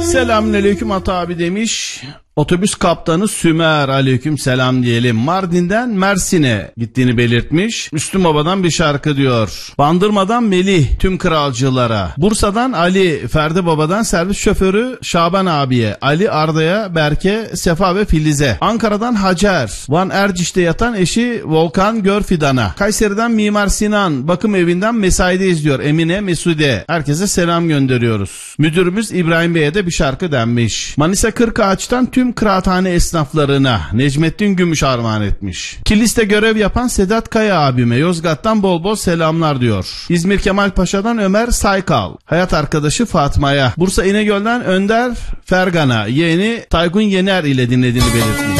Selamünaleyküm Ata abi demiş. Otobüs kaptanı Sümer, aleyküm selam diyelim. Mardin'den Mersin'e gittiğini belirtmiş. Müslüm Baba'dan bir şarkı diyor. Bandırma'dan Melih tüm kralcılara. Bursa'dan Ali, Ferdi Baba'dan servis şoförü Şaban abiye. Ali Arda'ya, Berke, Sefa ve Filiz'e. Ankara'dan Hacer. Van Erciş'te yatan eşi Volkan Görfidan'a. Kayseri'den Mimar Sinan. Bakım evinden mesaide izliyor. Emine, Mesude. Herkese selam gönderiyoruz. Müdürümüz İbrahim Bey'e de bir şarkı denmiş. Manisa Kırkağaç'tan tüm kıraathane esnaflarına Necmettin Gümüş armağan etmiş. Kilis'te görev yapan Sedat Kaya abime Yozgat'tan bol bol selamlar diyor. İzmir Kemalpaşa'dan Ömer Saykal. Hayat arkadaşı Fatma'ya. Bursa İnegöl'den Önder Fergan'a. Yeğeni Taygun Yener ile dinlediğini belirtmiş.